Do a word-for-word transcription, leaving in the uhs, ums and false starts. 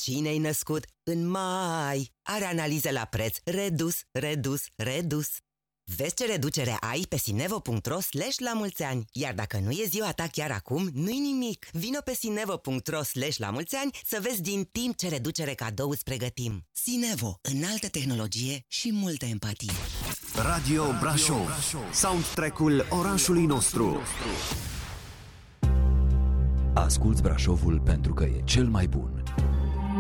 Cine-i născut în mai are analize la preț redus, redus, redus. Vezi ce reducere ai pe sinevo punct ro slash la mulți ani. Iar dacă nu e ziua ta chiar acum, nu-i nimic. Vino pe sinevo punct ro slash la mulți ani să vezi din timp ce reducere cadou îți pregătim. Sinevo, înaltă tehnologie și multă empatie. Radio Brașov, soundtrack-ul orașului nostru. Asculți Brașovul pentru că e cel mai bun.